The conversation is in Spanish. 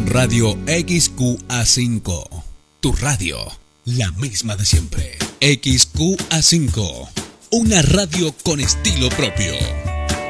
Radio XQA5. Tu radio, la misma de siempre. XQA5, una radio con estilo propio.